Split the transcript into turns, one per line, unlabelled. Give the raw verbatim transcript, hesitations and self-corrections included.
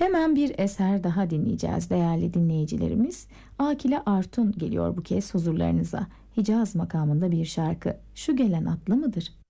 Hemen bir eser daha dinleyeceğiz değerli dinleyicilerimiz. Akile Artun geliyor bu kez huzurlarınıza. Hicaz makamında bir şarkı. Şu gelen atlı mıdır?